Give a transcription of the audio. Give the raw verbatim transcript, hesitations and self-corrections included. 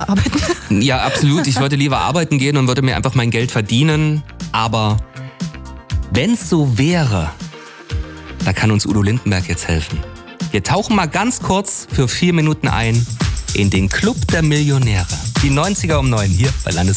arbeiten. Ja, absolut. Ich würde lieber arbeiten gehen und würde mir einfach mein Geld verdienen. Aber wenn es so wäre, da kann uns Udo Lindenberg jetzt helfen. Wir tauchen mal ganz kurz für vier Minuten ein in den Club der Millionäre. Die neunziger um neun hier bei Landesfunk.